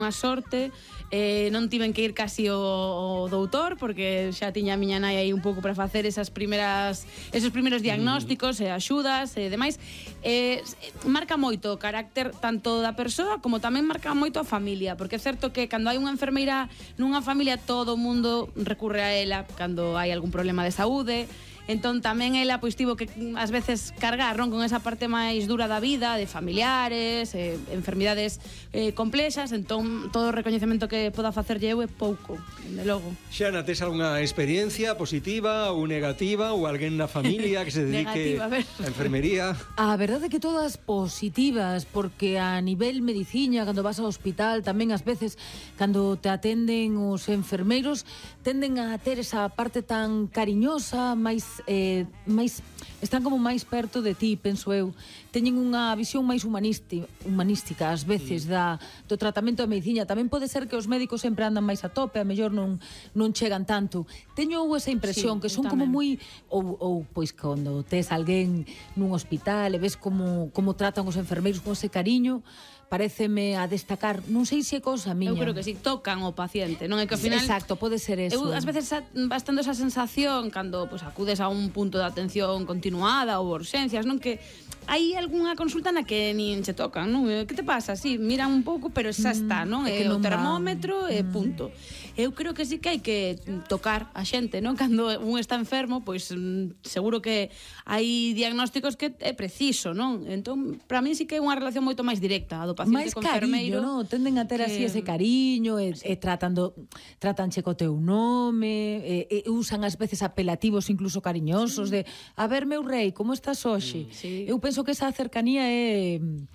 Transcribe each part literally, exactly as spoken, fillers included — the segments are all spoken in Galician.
unha sorte, eh, non tiven que ir casi ao, ao doutor porque xa tiña a miña nai aí un pouco para facer esas primeras esos primeiros diagnósticos e axudas e demais. Eh, marca moito o carácter tanto da persoa como tamén marca moito a familia, porque é certo que cando hai unha enfermeira nunha familia todo o mundo recurre a ela cando hai algún problema de saúde. Entón tamén ela pois tivo que ás veces cargar, non, con esa parte máis dura da vida, de familiares, eh, enfermidades eh, complexas, entón todo o recoñecemento que poda facerlle eu é pouco, de logo. Xana, tes algunha experiencia positiva ou negativa ou alguén na familia que se dedique a, a enfermería? A verdade é que todas positivas, porque a nivel mediciña, cando vas ao hospital, tamén ás veces cando te atenden os enfermeiros, tenden a ter esa parte tan cariñosa, máis Eh, máis, están como máis perto de ti, penso eu. Teñen unha visión máis humanística, humanística ás veces da, do tratamento da medicina. Tamén pode ser que os médicos sempre andan máis a tope, a mellor non, non chegan tanto. Teño esa impresión, sí, que son como moi ou, ou pois cando tes alguén nun hospital e ves como, como tratan os enfermeiros con ese cariño, paréceme a destacar, non sei se é cousa miña. Eu creo que si tocan o paciente, non é que ao final... Exacto, pode ser eso. Eu ás veces vas tendo esa sensación cando pues, acudes a un punto de atención continuada ou urxencias, non, que hai algunha consulta na que nin che tocan, non? Que te pasa? Sí, miran un pouco, pero xa está, non? É o termómetro e punto. Eu creo que sí que hai que tocar a xente, non? Cando un está enfermo, pois seguro que hai diagnósticos que é preciso, non? Entón, para mí sí que é unha relación moito máis directa a do paciente máis con enfermeiro, no? Tenden a ter que... así ese cariño e, sí. e tratando tratanche co teu nome e, e usan ás veces apelativos incluso cariñosos, sí. de a ver meu rei, como estás hoxe? Mm, sí. Eu penso que esa cercanía é,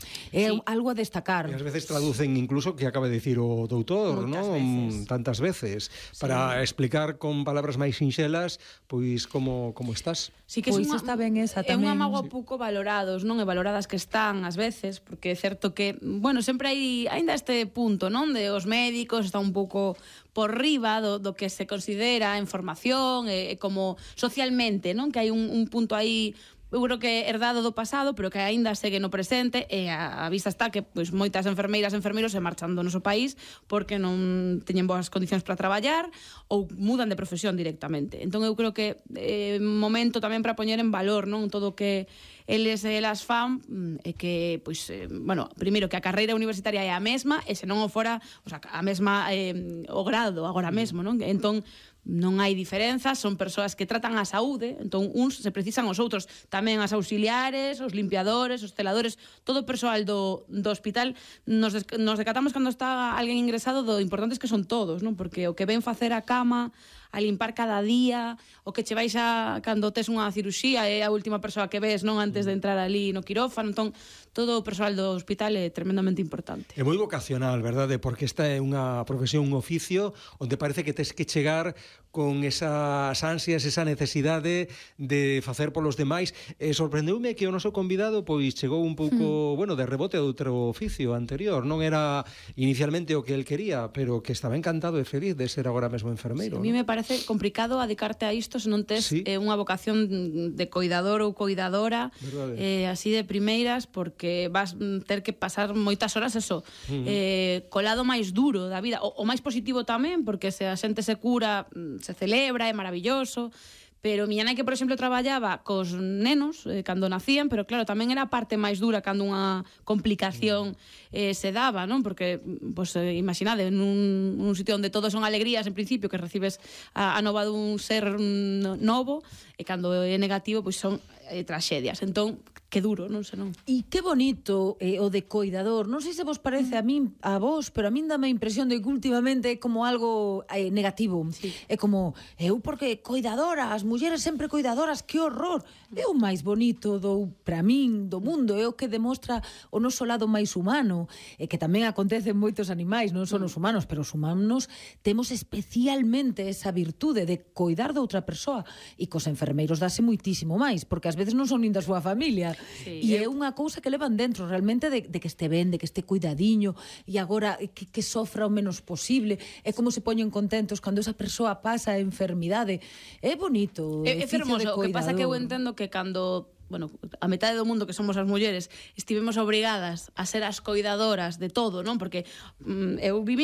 é sí. algo a destacar. E ás veces traducen incluso que acaba de dicir o doutor, non? Tantas veces para sí. explicar con palabras máis sinxelas pois como, como estás. Sí, que pois unha, está ben esa tamén. É unha mágoa sí. pouco valorados, non? E valoradas que están ás veces, porque é certo que bueno, sempre hai aínda este punto, non? De os médicos están un pouco por riba do, do que se considera en formación e, e como socialmente, non? Que hai un, un punto aí eu creo que herdado do pasado, pero que aínda segue no presente e a, a vista está que pois moitas enfermeiras e enfermeiros se marchan do noso país porque non teñen boas condicións para traballar ou mudan de profesión directamente. Entón eu creo que é momento tamén para poñer en valor, non, todo o que eles e elas fan e que, pois, eh, bueno, primeiro que a carreira universitaria é a mesma e se non o fora, o sea, a mesma eh, o grado agora mesmo, non? Entón non hai diferenzas, son persoas que tratan a saúde, entón uns se precisan os outros, tamén as auxiliares, os limpiadores, os celadores, todo o persoal do, do hospital, nos, des, nos decatamos cando está alguén ingresado do importante é que son todos, non? Porque o que ven facer a cama, a limpar cada día, o que che vais a cando tes unha ciruxía é a última persoa que ves, non, antes de entrar ali no quirófano, entón todo o persoal do hospital é tremendamente importante. É moi vocacional, verdade? Porque esta é unha profesión, un oficio onde parece que tes que chegar con esas ansias, esa necesidade de facer polos demais. E sorprendeume que o noso convidado pois chegou un pouco, hmm. bueno, de rebote a outro oficio anterior. Non era inicialmente o que el quería, pero que estaba encantado e feliz de ser agora mesmo enfermeiro. Sí, a mí me parece complicado adicarte a isto se non tes sí. eh, unha vocación de coidador ou coidadora eh, así de primeiras, porque vas ter que pasar moitas horas eso, uh-huh. eh, colado máis duro da vida, o, o máis positivo tamén, porque se a xente se cura se celebra, é maravilloso, pero miña nai que, por exemplo, traballaba cos nenos eh, cando nacían, pero claro, tamén era a parte máis dura cando unha complicación eh, se daba, non? Porque, pues, eh, imaginade, nun, nun sitio onde todos son alegrías, en principio, que recibes a, a nova dun ser novo, e cando é negativo, pois son eh, tragedias. Entón, que duro, non sei, non? E que bonito eh, o de coidador. Non sei se vos parece a min, a vos, pero a min dame a impresión de que últimamente é como algo eh, negativo. Sí. É como, eu porque coidadora, as mulleres sempre coidadoras, que horror. É o máis bonito do, para min, do mundo, é o que demostra o noso lado máis humano, e que tamén acontece en moitos animais, non son os humanos, pero os humanos temos especialmente esa virtude de coidar de outra persoa, e cos enfermeiros dase moitísimo máis, porque ás veces non son nin da súa familia. Sí, e é unha cousa que levan dentro realmente de, de que este ben, de que este cuidadiño e agora que, que sofra o menos posible. É como se poñen contentos cando esa persoa pasa a enfermidade. É bonito. É, é fermoso, o que pasa que eu entendo que cando bueno, a metade do mundo que somos as mulleres estivemos obrigadas a ser as coidadoras de todo, non? Porque mm, eu vivi